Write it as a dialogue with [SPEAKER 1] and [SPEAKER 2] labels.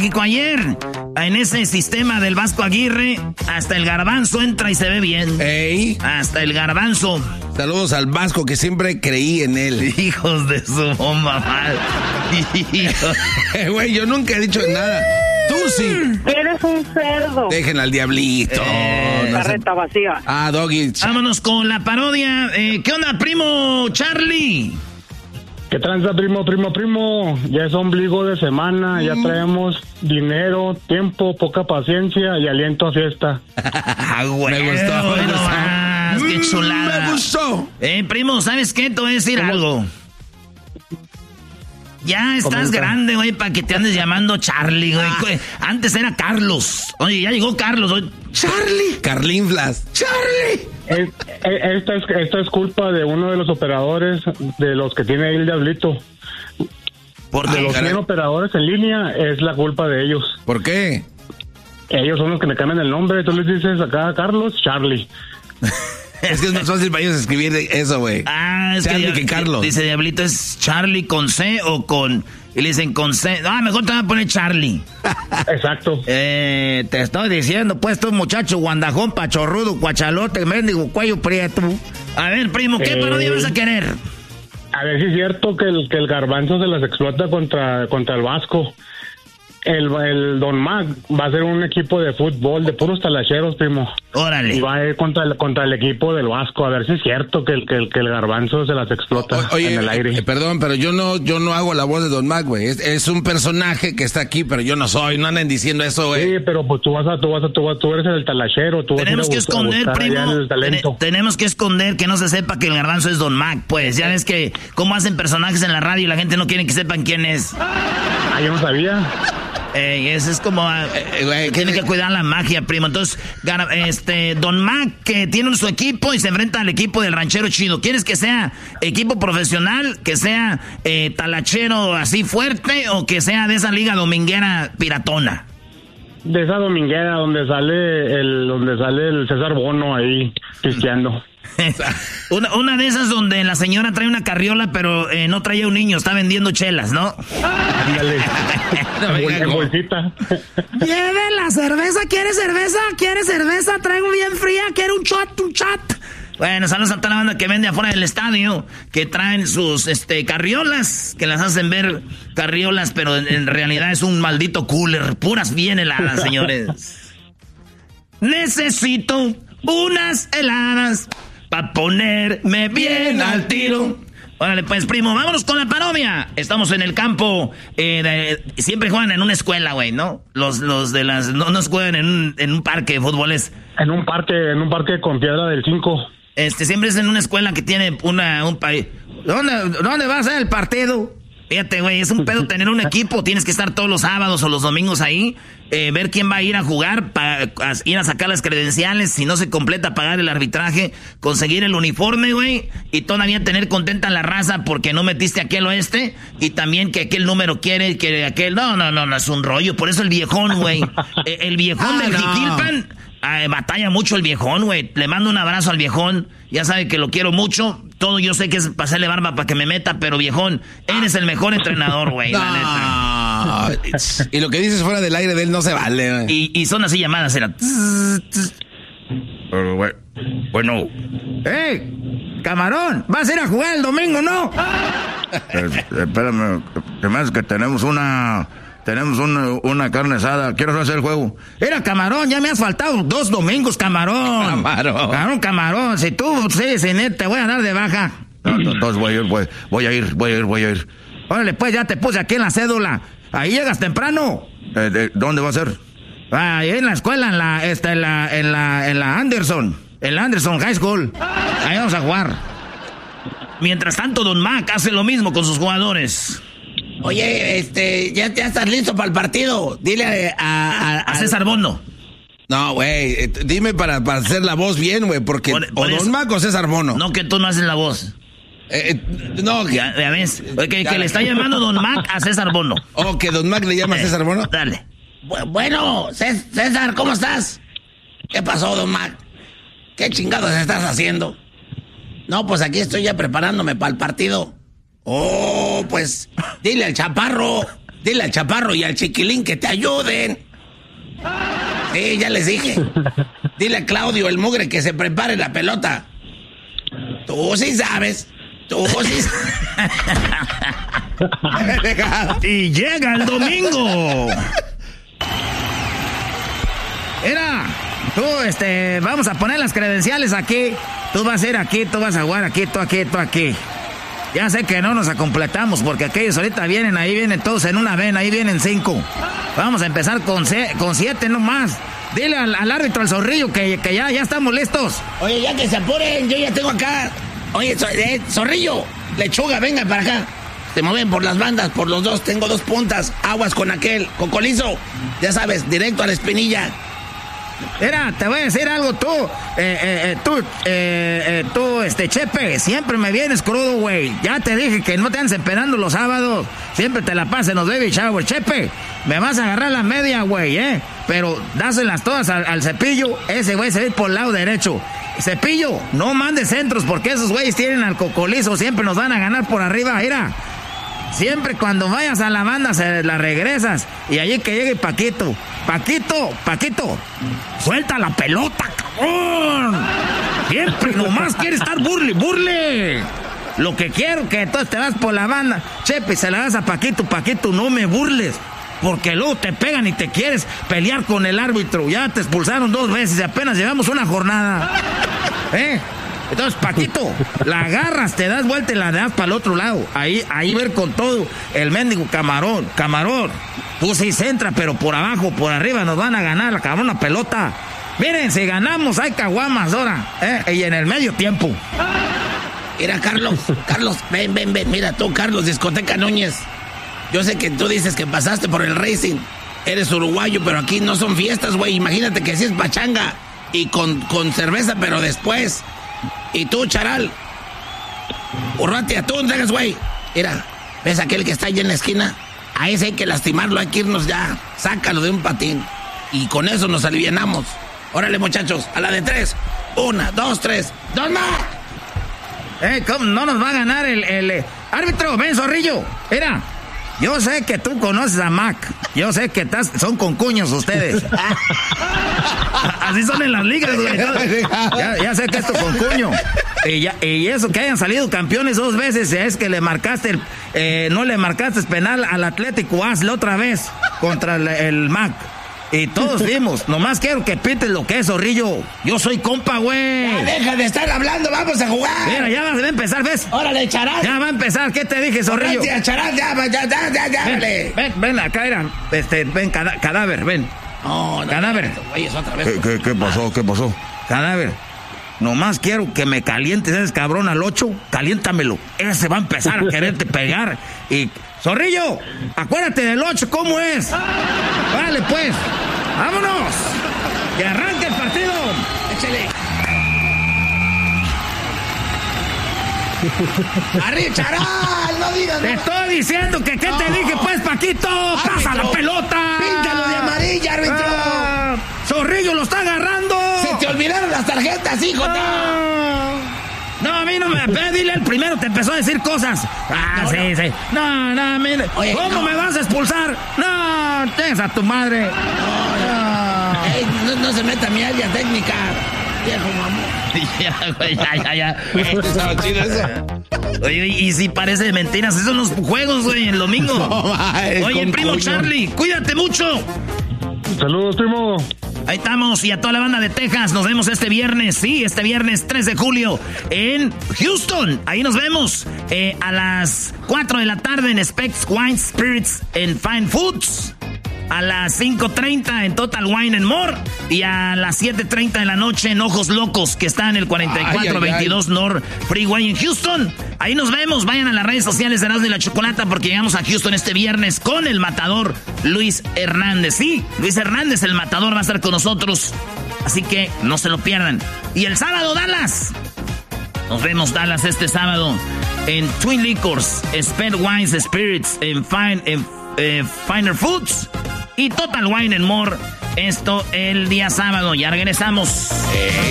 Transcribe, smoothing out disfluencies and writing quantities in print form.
[SPEAKER 1] México ayer. En ese sistema del Vasco Aguirre, hasta el Garbanzo entra y se ve bien.
[SPEAKER 2] ¡Ey!
[SPEAKER 1] Hasta el Garbanzo.
[SPEAKER 2] Saludos al Vasco, que siempre creí en él.
[SPEAKER 1] Hijos de su bomba mal.
[SPEAKER 2] Güey, yo nunca he dicho nada. Tú sí.
[SPEAKER 3] Eres un cerdo.
[SPEAKER 2] Dejen al diablito.
[SPEAKER 3] Carreta vacía.
[SPEAKER 2] Ah, Doggy.
[SPEAKER 1] Vámonos con la parodia. ¿Qué onda, primo Charlie?
[SPEAKER 4] ¿Qué tranza, primo? Ya es ombligo de semana, ya traemos dinero, tiempo, poca paciencia y aliento a fiesta.
[SPEAKER 1] Me gustó. Qué chulada.
[SPEAKER 2] Me gustó.
[SPEAKER 1] Primo, ¿sabes qué? Te voy a decir algo. Ya estás grande, güey, para que te andes llamando Charlie, güey. Antes era Carlos. Oye, ya llegó Carlos. Oye, Charlie.
[SPEAKER 2] Carlinflas.
[SPEAKER 1] Charlie.
[SPEAKER 4] Esta es culpa de uno de los operadores, de los que tiene ahí el diablito. De los 100 operadores en línea, es la culpa de ellos.
[SPEAKER 2] ¿Por qué?
[SPEAKER 4] Ellos son los que me cambian el nombre. Tú les dices acá a Carlos, Charlie.
[SPEAKER 2] Es que es más fácil para ellos escribir eso, güey.
[SPEAKER 1] Es
[SPEAKER 2] Charlie que Carlos.
[SPEAKER 1] Dice Diablito, ¿es Charlie con C o con...? Y le dicen con C. Mejor te van a poner Charlie.
[SPEAKER 4] Exacto.
[SPEAKER 1] Te estoy diciendo, pues, tú muchacho guandajón, pachorrudo, cuachalote, mendigo, cuello prieto. A ver, primo, ¿qué parodia vas a querer?
[SPEAKER 4] A ver si es cierto que el Garbanzo se las explota contra el Vasco. El Don Mac va a ser un equipo de fútbol de puros talacheros, primo.
[SPEAKER 1] Órale.
[SPEAKER 4] Y va a ir contra el equipo del Vasco. A ver si es cierto que el Garbanzo se las explota en el aire.
[SPEAKER 2] Perdón, pero yo no hago la voz de Don Mac, güey. Es un personaje que está aquí, pero yo no soy. No anden diciendo eso, güey.
[SPEAKER 4] Sí, pero pues tú eres el talachero.
[SPEAKER 1] Tenemos que esconder, primo. Tenemos que esconder que no se sepa que el Garbanzo es Don Mac. Pues ya ves que cómo hacen personajes en la radio y la gente no quiere que sepan quién es.
[SPEAKER 4] Yo no sabía.
[SPEAKER 1] Eso es como... tiene que cuidar la magia, primo. Entonces, Don Mac, que tiene su equipo y se enfrenta al equipo del ranchero chido. ¿Quieres que sea equipo profesional, que sea talachero así fuerte o que sea de esa liga dominguera piratona?
[SPEAKER 4] De esa dominguera donde sale el César Bono ahí pisteando.
[SPEAKER 1] Una de esas donde la señora trae una carriola, pero no traía un niño, está vendiendo chelas, ¿no?
[SPEAKER 4] En bolsita.
[SPEAKER 1] Lleve la cerveza, ¿quiere cerveza? ¿Quiere cerveza? Traigo bien fría, ¿quiere un shot? Bueno, saludos a toda la banda que vende afuera del estadio, que traen sus carriolas, que las hacen ver carriolas, pero en realidad es un maldito cooler, puras bien heladas, señores. Necesito unas heladas para ponerme bien al tiro. Órale, pues, primo, vámonos con la parodia. Estamos en el campo. Siempre juegan en una escuela, güey, ¿no? Los de las... No juegan en un parque de fútboles.
[SPEAKER 4] En un parque con piedra del 5.
[SPEAKER 1] Siempre es en una escuela que tiene un país. ¿Dónde va a ser el partido? Fíjate, güey, es un pedo tener un equipo. Tienes que estar todos los sábados o los domingos ahí. Ver quién va a ir a jugar, para ir a sacar las credenciales. Si no se completa, pagar el arbitraje, conseguir el uniforme, güey. Y todavía tener contenta la raza porque no metiste aquel oeste. Y también que aquel número quiere, que aquel... No, es un rollo. Por eso el viejón, güey. El viejón del Jiquilpan... batalla mucho el viejón, güey. Le mando un abrazo al viejón. Ya sabe que lo quiero mucho. Todo yo sé que es pasarle barba para que me meta, pero viejón, eres el mejor entrenador, güey. La neta.
[SPEAKER 2] Y lo que dices fuera del aire de él no se vale, güey.
[SPEAKER 1] Y son así llamadas, era.
[SPEAKER 2] Pero, güey. Bueno.
[SPEAKER 1] ¡Ey! Camarón, vas a ir a jugar el domingo, ¿no?
[SPEAKER 2] Espérame, que más que tenemos una carne asada. Quiero hacer el juego.
[SPEAKER 1] Mira, camarón, ya me has faltado 2 domingos, camarón. Camarón. Si tú, te voy a dar de baja.
[SPEAKER 2] Entonces voy a ir.
[SPEAKER 1] Órale, pues, ya te puse aquí en la cédula. Ahí llegas temprano.
[SPEAKER 2] ¿Dónde va a ser?
[SPEAKER 1] Ahí en la escuela, en la Anderson. En la Anderson High School. Ahí vamos a jugar. Mientras tanto, Don Mac hace lo mismo con sus jugadores.
[SPEAKER 5] Oye, ya estás listo para el partido. Dile
[SPEAKER 1] a César Bono.
[SPEAKER 2] No, güey, dime para hacer la voz bien, güey, porque o Don Mac o César Bono.
[SPEAKER 1] No, que tú no haces la voz.
[SPEAKER 2] No.
[SPEAKER 1] Ya ves, que le está llamando Don Mac a César Bono.
[SPEAKER 2] ¿O que Don Mac le llama a César Bono?
[SPEAKER 1] Dale.
[SPEAKER 5] Bueno, César, ¿cómo estás? ¿Qué pasó, Don Mac? ¿Qué chingados estás haciendo? No, pues aquí estoy ya preparándome para el partido. Oh, pues dile al chaparro Dile al Chaparro y al Chiquilín que te ayuden. Sí, ya les dije. Dile a Claudio, el mugre, que se prepare la pelota. Tú sí sabes. Tú sí sabes.
[SPEAKER 1] Y llega el domingo. Mira, tú, vamos a poner las credenciales aquí. Tú vas a ir aquí, tú vas a jugar aquí, tú aquí, tú aquí. Ya sé que no nos acompletamos porque aquellos ahorita vienen todos en una vena, ahí vienen 5. Vamos a empezar con 7 nomás. Dile al árbitro, al Zorrillo, que ya estamos listos.
[SPEAKER 5] Oye, ya que se apuren, yo ya tengo acá. Oye, Zorrillo, Lechuga, venga para acá. Se mueven por las bandas, por los dos, tengo 2 puntas. Aguas con aquel, Cocolizo. Ya sabes, directo a la espinilla.
[SPEAKER 1] Mira, te voy a decir algo, tú, Chepe, siempre me vienes crudo, güey. Ya te dije que no te andes empedando los sábados. Siempre te la pases en los baby shower. Chepe, me vas a agarrar la media, güey, pero dáselas todas al Cepillo. Ese güey se va por el lado derecho. Cepillo, no mandes centros porque esos güeyes tienen al Cocolizo. Siempre nos van a ganar por arriba, mira. Siempre cuando vayas a la banda se la regresas. Y allí que llegue Paquito, suelta la pelota, cabrón. Siempre nomás quiere estar burle. Lo que quiero que tú te vas por la banda, Chepe, se la das a Paquito, no me burles. Porque luego te pegan y te quieres pelear con el árbitro. Ya te expulsaron 2 veces y apenas llevamos una jornada. Entonces, Paquito, la agarras, te das vuelta y la das para el otro lado. Ahí ver con todo el mendigo Camarón. Tú sí centra, pero por abajo, por arriba nos van a ganar la cabrona pelota. Miren, si ganamos hay caguamas ahora, y en el medio tiempo.
[SPEAKER 5] Mira, Carlos, ven. Mira tú, Carlos, Discoteca Núñez. Yo sé que tú dices que pasaste por el Racing. Eres uruguayo, pero aquí no son fiestas, güey. Imagínate que si es pachanga y con cerveza, pero después. Y tú, Charal, Urratia, tú no dejas, güey. Mira, ¿ves aquel que está allá en la esquina? A ese hay que lastimarlo, hay que irnos ya. Sácalo de un patín. Y con eso nos alivianamos. Órale, muchachos, a la de 3. 1, 2, 3. ¡Don Mac!
[SPEAKER 1] ¿Cómo no nos va a ganar el árbitro? Ven, Zorrillo. Mira, yo sé que tú conoces a Mac. Yo sé que son concuños ustedes. Así son en las ligas, güey. Ya sé que es tu concuño. Y eso que hayan salido campeones 2 veces es que le marcaste no le marcaste penal al Atlético. Hazlo otra vez contra el Mac. Y todos vimos. Nomás quiero que pites lo que es, Zorrillo. Yo soy compa, güey.
[SPEAKER 5] Ya deja de estar hablando, vamos a jugar.
[SPEAKER 1] Mira, ya va a empezar, ¿ves?
[SPEAKER 5] Órale, Charal.
[SPEAKER 1] Ya va a empezar, ¿qué te dije, Zorrillo?
[SPEAKER 5] Charal, ya,
[SPEAKER 1] Ven, acá era. Ven, cadáver, ven.
[SPEAKER 5] No,
[SPEAKER 1] cadáver.
[SPEAKER 5] Güey, es otra vez.
[SPEAKER 2] ¿Qué pasó? ¿Qué pasó?
[SPEAKER 1] Cadáver. Nomás quiero que me calientes ese cabrón al 8. Caliéntamelo. Ese va a empezar a quererte pegar. Y, Zorrillo, acuérdate del 8, ¿cómo es? Vale, pues. ¡Vámonos! ¡Que arranque el partido!
[SPEAKER 5] ¡Échale! ¡Arriba, Charal! ¡No digas!
[SPEAKER 1] Te estoy diciendo que ¿qué te dije, pues, Paquito?
[SPEAKER 5] ¡Árbitro!
[SPEAKER 1] ¡Pasa la pelota!
[SPEAKER 5] ¡Píntalo de amarilla, árbitro!
[SPEAKER 1] ¡Zorrillo lo está agarrando!
[SPEAKER 5] ¡Se te olvidaron las tarjetas, hijo!
[SPEAKER 1] No, a mí no me... Dile, el primero te empezó a decir cosas. Sí. No, mire.
[SPEAKER 5] Oye,
[SPEAKER 1] ¿Cómo me vas a expulsar? No, tienes a tu madre.
[SPEAKER 5] No se meta mi área técnica, viejo mamón.
[SPEAKER 1] Ya. Oye, y si parece mentiras, esos son los juegos, güey, el domingo. Oye, primo Charlie, cuídate mucho.
[SPEAKER 4] Saludos, primo.
[SPEAKER 1] Ahí estamos, y a toda la banda de Texas, nos vemos este viernes, este viernes 3 de julio en Houston. Ahí nos vemos a las 4 de la tarde en Specs Wine Spirits and Fine Foods. A las 5:30 en Total Wine and More. Y a las 7:30 de la noche en Ojos Locos, que está en el 4422 North Freeway en Houston. Ahí nos vemos. Vayan a las redes sociales de Erasmo y la Chocolata porque llegamos a Houston este viernes con el matador Luis Hernández. Sí, Luis Hernández, el matador, va a estar con nosotros. Así que no se lo pierdan. Y el sábado, Dallas. Nos vemos, Dallas, este sábado en Twin Liquors, Spent Wines Spirits, en Finer Foods y Total Wine and More. Esto el día sábado. Ya regresamos.